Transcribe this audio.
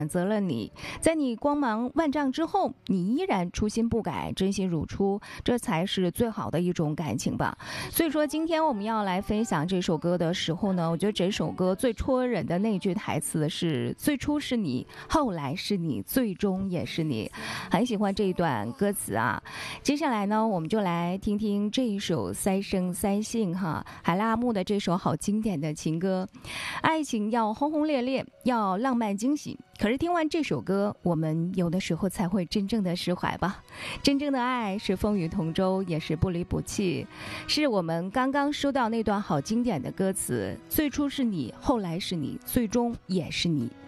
选择了你，在你光芒万丈之后，你依然初心不改，真心如初，这才是最好的一种感情吧。所以说，今天我们要来分享这首歌的时候呢，我觉得这首歌最戳人的那句台词是：最初是你，后来是你，最终也是你。很喜欢这一段歌词啊。接下来呢，我们就来听听这一首《三生三性》哈，海拉木的这首好经典的情歌。爱情要轰轰烈烈，要浪漫惊喜。可是听完这首歌，我们有的时候才会真正的释怀吧。真正的爱是风雨同舟，也是不离不弃。是我们刚刚说到那段好经典的歌词：最初是你，后来是你，最终也是你。